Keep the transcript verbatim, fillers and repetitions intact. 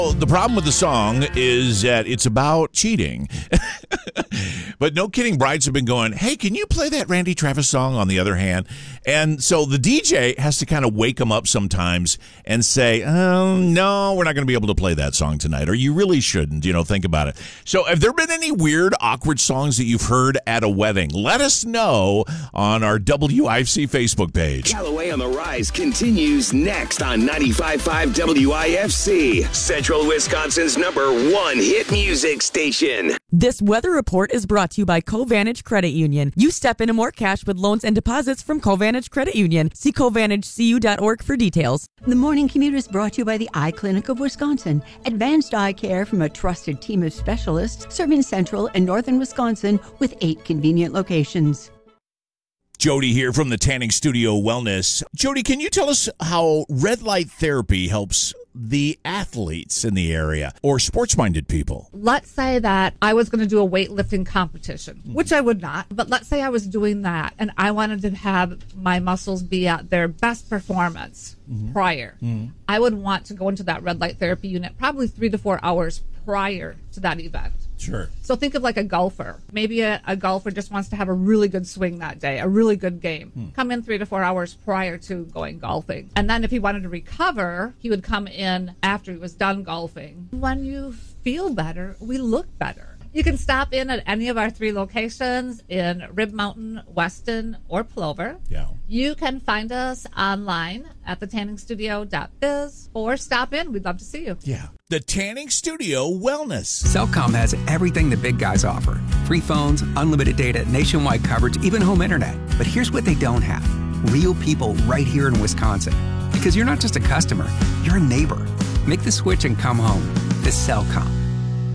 Well, the problem with the song is that it's about cheating. But no kidding, brides have been going, hey, can you play that Randy Travis song on the other hand? And so the D J has to kind of wake them up sometimes and say, oh, no, we're not going to be able to play that song tonight. Or you really shouldn't, you know, think about it. So have there been any weird, awkward songs that you've heard at a wedding? Let us know on our W I F C Facebook page. Callaway on the Rise continues next on ninety-five point five W I F C, Central Wisconsin's number one hit music station. This weather report is brought to you by Covantage Credit Union. You step into more cash with loans and deposits from Covantage Credit Union. See covantage c u dot org for details. The Morning Commute is brought to you by the Eye Clinic of Wisconsin. Advanced eye care from a trusted team of specialists serving central and northern Wisconsin with eight convenient locations. Jody here from the Tanning Studio Wellness. Jody, can you tell us how red light therapy helps the athletes in the area or sports-minded people? Let's say that I was going to do a weightlifting competition, mm-hmm. which I would not, but let's say I was doing that and I wanted to have my muscles be at their best performance mm-hmm. prior. Mm-hmm. I would want to go into that red light therapy unit probably three to four hours prior to that event. Sure. So think of like a golfer. Maybe a, a golfer just wants to have a really good swing that day, a really good game. Hmm. Come in three to four hours prior to going golfing. And then if he wanted to recover, he would come in after he was done golfing. When you feel better, we look better. You can stop in at any of our three locations in Rib Mountain, Weston, or Plover. Yeah. You can find us online at the tanning studio dot biz or stop in. We'd love to see you. Yeah. The Tanning Studio Wellness. Cellcom has everything the big guys offer. Free phones, unlimited data, nationwide coverage, even home internet. But here's what they don't have. Real people right here in Wisconsin. Because you're not just a customer, you're a neighbor. Make the switch and come home. To Cellcom.